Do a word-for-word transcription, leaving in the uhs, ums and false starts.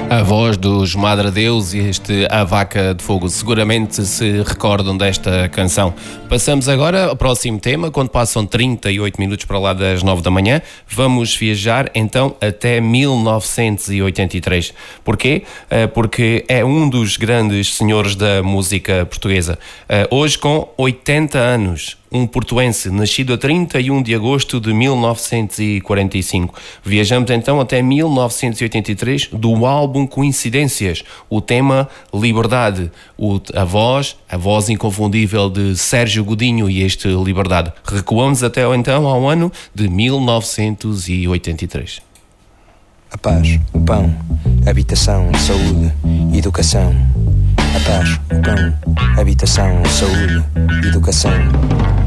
A voz dos Madre Deus e este A Vaca de Fogo seguramente se recordam desta canção. Passamos agora ao próximo tema, quando passam trinta e oito minutos para lá das nove da manhã. Vamos viajar então até mil novecentos e oitenta e três. Porquê? Porque é um dos grandes senhores da música portuguesa. Hoje com oitenta anos. Um portuense, nascido a trinta e um de agosto de mil novecentos e quarenta e cinco. Viajamos então até mil novecentos e oitenta e três, do álbum Coincidências, o tema Liberdade, o, a voz, a voz inconfundível de Sérgio Godinho e este Liberdade. Recuamos até então ao ano de mil novecentos e oitenta e três. A paz, o pão, habitação, saúde, educação. A paz, o pão, habitação, saúde, educação.